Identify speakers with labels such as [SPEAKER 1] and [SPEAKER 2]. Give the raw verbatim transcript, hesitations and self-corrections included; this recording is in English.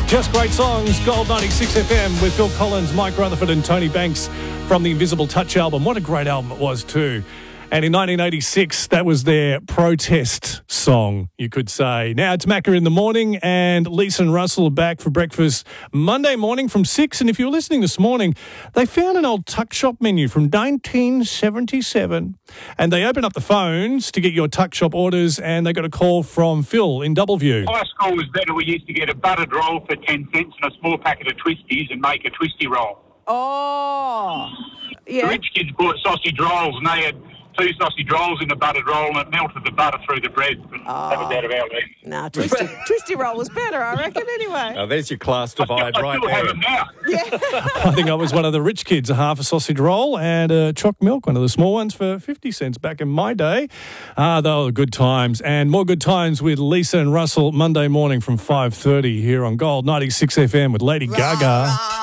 [SPEAKER 1] Just great songs. Gold ninety-six F M with Phil Collins, Mike Rutherford and Tony Banks from the Invisible Touch album. What a great album it was too. And in nineteen eighty-six, that was their protest song, you could say. Now it's Macca in the morning, and Lisa and Russell are back for breakfast Monday morning from six. And if you were listening this morning, they found an old tuck shop menu from nineteen seventy-seven. And they opened up the phones to get your tuck shop orders, and they got a call from Phil in Doubleview.
[SPEAKER 2] High school was better. We used to get a buttered roll for ten cents and a small packet of twisties and make a twisty roll.
[SPEAKER 3] Oh, yeah.
[SPEAKER 2] The rich kids bought sausage rolls, and they had two sausage rolls in the buttered roll, and it melted the butter through the bread.
[SPEAKER 3] Oh.
[SPEAKER 2] That was out of our league.
[SPEAKER 3] Nah, twisty, twisty roll was better, I reckon, anyway.
[SPEAKER 4] Oh, there's your class divide
[SPEAKER 2] I
[SPEAKER 4] right
[SPEAKER 2] still have
[SPEAKER 4] there.
[SPEAKER 2] them now.
[SPEAKER 3] Yeah.
[SPEAKER 1] I think I was one of the rich kids, a half a sausage roll and a choc milk, one of the small ones for fifty cents back in my day. Ah, they were good times. And more good times with Lisa and Russell Monday morning from five thirty here on Gold ninety-six F M with Lady Gaga.